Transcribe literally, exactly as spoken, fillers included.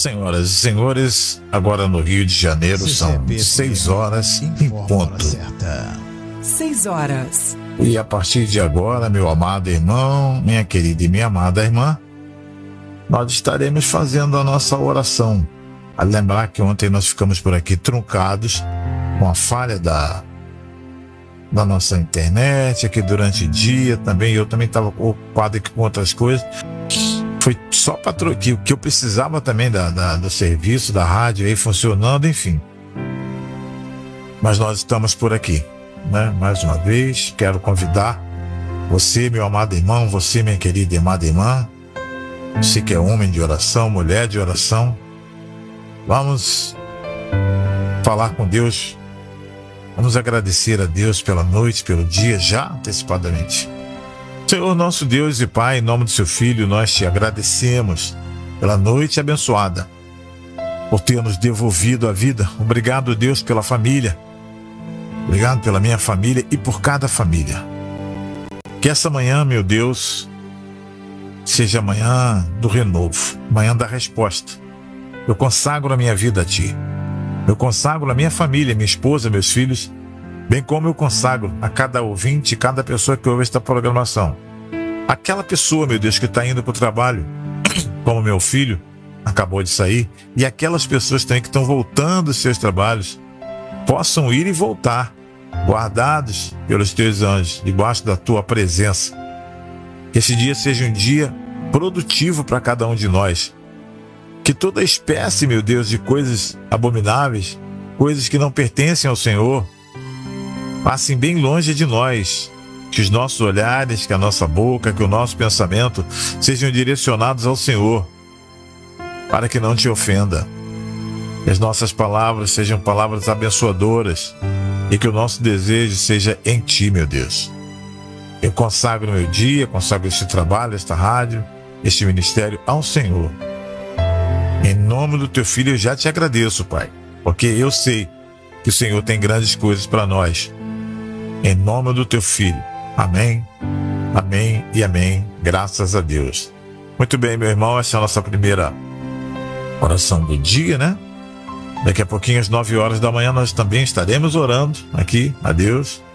Senhoras e senhores, agora no Rio de Janeiro são seis horas em ponto. Seis horas. E a partir de agora, meu amado irmão, minha querida e minha amada irmã, nós estaremos fazendo a nossa oração. A lembrar que ontem nós ficamos por aqui truncados com a falha da, da nossa internet, aqui durante o dia também. Eu também estava ocupado aqui com outras coisas. Foi só para que o que eu precisava também da, da, do serviço, da rádio aí funcionando, enfim. Mas nós estamos por aqui, né? Mais uma vez, quero convidar você, meu amado irmão, você, minha querida e amada irmã, você que é homem de oração, mulher de oração, vamos falar com Deus, vamos agradecer a Deus pela noite, pelo dia, já antecipadamente. Senhor nosso Deus e Pai, em nome do seu Filho, nós te agradecemos pela noite abençoada, por ter nos devolvido a vida. Obrigado, Deus, pela família. Obrigado pela minha família e por cada família. Que essa manhã, meu Deus, seja a manhã do renovo, manhã da resposta. Eu consagro a minha vida a Ti. Eu consagro a minha família, minha esposa, meus filhos, bem como eu consagro a cada ouvinte, cada pessoa que ouve esta programação. Aquela pessoa, meu Deus, que está indo para o trabalho, como meu filho, acabou de sair, e aquelas pessoas também que estão voltando aos seus trabalhos, possam ir e voltar, guardados pelos Teus anjos, debaixo da Tua presença. Que esse dia seja um dia produtivo para cada um de nós. Que toda espécie, meu Deus, de coisas abomináveis, coisas que não pertencem ao Senhor, passem bem longe de nós. Que os nossos olhares, que a nossa boca, que o nosso pensamento sejam direcionados ao Senhor, para que não te ofenda. Que as nossas palavras sejam palavras abençoadoras e que o nosso desejo seja em Ti, meu Deus. Eu consagro meu dia, consagro este trabalho, esta rádio, este ministério ao Senhor. Em nome do Teu Filho eu já te agradeço, Pai, porque eu sei que o Senhor tem grandes coisas para nós. Em nome do Teu Filho. Amém, amém e amém. Graças a Deus. Muito bem, meu irmão, essa é a nossa primeira oração do dia, né? Daqui a pouquinho, às nove horas da manhã, nós também estaremos orando aqui a Deus.